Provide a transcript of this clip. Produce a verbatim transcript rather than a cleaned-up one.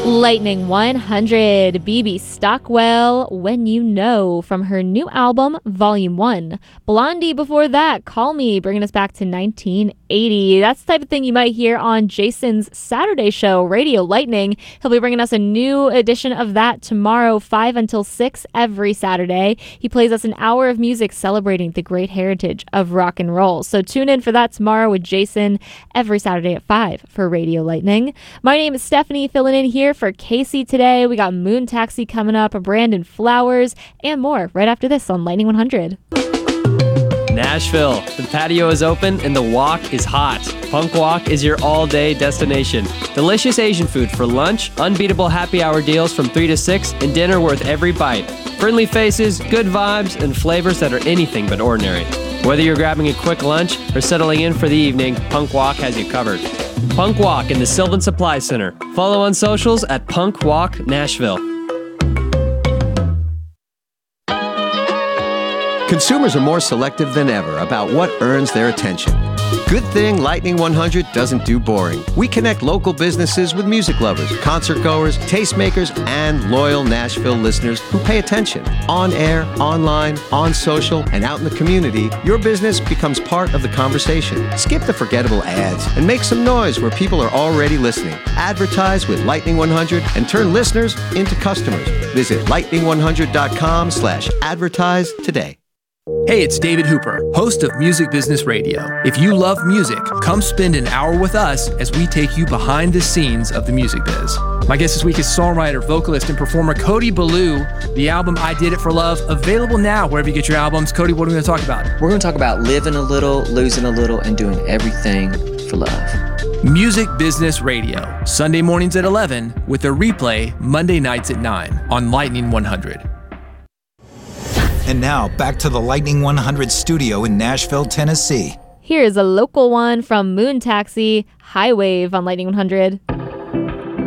Lightning one hundred, B B Stockwell, When You Know, from her new album, Volume one. Blondie before that, Call Me, bringing us back to nineteen eighty. That's the type of thing you might hear on Jason's Saturday show, Radio Lightning. He'll be bringing us a new edition of that tomorrow, five until six every Saturday. He plays us an hour of music celebrating the great heritage of rock and roll. So tune in for that tomorrow with Jason every Saturday at five for Radio Lightning. My name is Stephanie, filling in here for Casey today. We got Moon Taxi coming up, Brandon Flowers, and more right after this on Lightning one hundred. Nashville. The patio is open and the walk is hot. Punk Walk is your all-day destination. Delicious Asian food for lunch, unbeatable happy hour deals from three to six, and dinner worth every bite. Friendly faces, good vibes, and flavors that are anything but ordinary. Whether you're grabbing a quick lunch or settling in for the evening, Punk Walk has you covered. Punk Walk in the Sylvan Supply Center. Follow on socials at Punk Walk Nashville. Consumers are more selective than ever about what earns their attention. Good thing Lightning one hundred doesn't do boring. We connect local businesses with music lovers, concert goers, tastemakers, and loyal Nashville listeners who pay attention. On air, online, on social, and out in the community, your business becomes part of the conversation. Skip the forgettable ads and make some noise where people are already listening. Advertise with Lightning one hundred and turn listeners into customers. Visit lightning one hundred dot com slash advertise today. Hey, it's David Hooper, host of Music Business Radio. If you love music, come spend an hour with us as we take you behind the scenes of the music biz. My guest this week is songwriter, vocalist, and performer Cody Ballou. The album I Did It For Love, available now wherever you get your albums. Cody, what are we going to talk about? We're going to talk about living a little, losing a little, and doing everything for love. Music Business Radio, Sunday mornings at eleven, with a replay Monday nights at nine on Lightning one hundred. And now, back to the Lightning one hundred studio in Nashville, Tennessee. Here's a local one from Moon Taxi, High Wave on Lightning one hundred.